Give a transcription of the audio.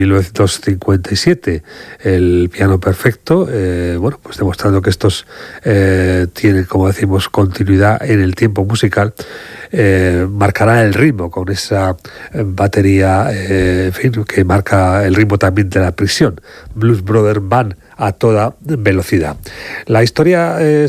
1957, el piano perfecto, pues demostrando que estos tienen, como decimos, continuidad en el tiempo musical, marcará el ritmo con esa batería, que marca el ritmo también de la prisión. Blues Brothers van a toda velocidad. La historia